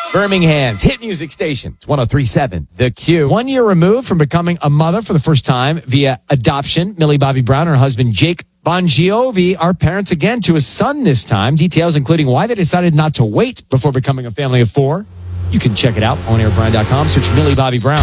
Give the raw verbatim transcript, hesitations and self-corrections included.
Birmingham's hit music station. It's one oh three point seven The Q. One year removed from becoming a mother for the first time via adoption, Millie Bobby Brown and her husband Jake Bongiovi are parents again to a son this time. Details including why they decided not to wait before becoming a family of four. You can check it out on air brian dot com. Search Millie Bobby Brown.